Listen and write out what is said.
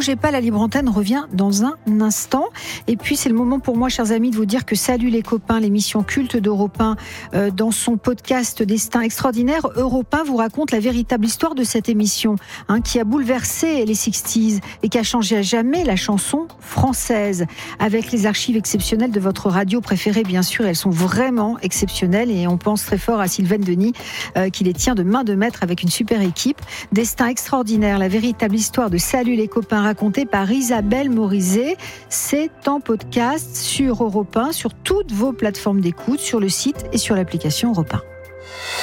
bougez pas, la libre antenne revient dans un instant. Et puis c'est le moment pour moi, chers amis, de vous dire que Salut les copains, l'émission culte d'Europe 1, dans son podcast Destin extraordinaire, Europe 1 vous raconte la véritable histoire de cette émission, qui a bouleversé les 60s et qui a changé à jamais la chanson française. Avec les archives exceptionnelles de votre radio préférée, bien sûr, elles sont vraiment exceptionnelles et on pense très fort à Sylvaine Denis qui les tient de main de maître avec une super équipe. Destin extraordinaire, la véritable histoire de Salut les copains racontée par Isabelle Morizet. C'est en podcast sur Europe 1, sur toutes vos plateformes d'écoute, sur le site et sur l'application Europe 1.